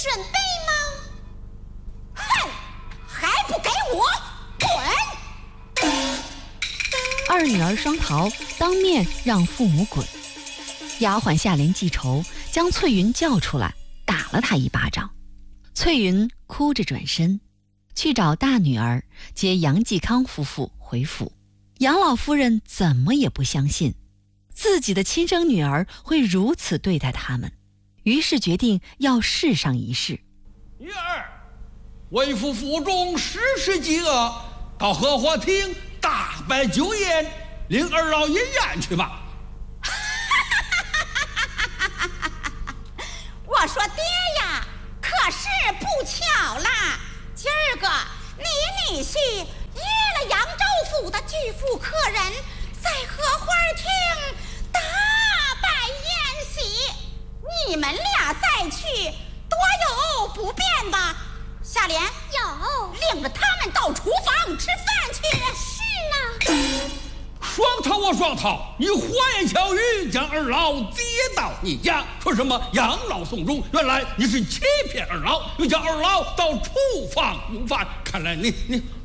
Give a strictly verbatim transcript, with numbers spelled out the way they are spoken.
准备吗？哼，还不给我滚！ 二女儿双桃当面让父母滚，丫鬟夏莲记仇，将翠云叫出来，打了她一巴掌。翠云哭着转身去找大女儿接杨继康夫妇回府。杨老夫人怎么也不相信自己的亲生女儿会如此对待他们，于是决定要试上一试。 女儿，为父腹中失时饥饿，到荷花亭大摆酒宴，领二老饮宴去吧。 我说爹呀，可是不巧啦，今儿个你女婿约了扬州府的巨富客人，在荷花厅大摆宴席，你们俩再去多有不便吧？夏莲， 有， 领着他们到厨房吃饭去。 是呢。 双桃啊双桃，你花言巧语将二老接到你家，说什么养老送终，原来你是欺骗二老，又叫二老到厨房用饭。看来你你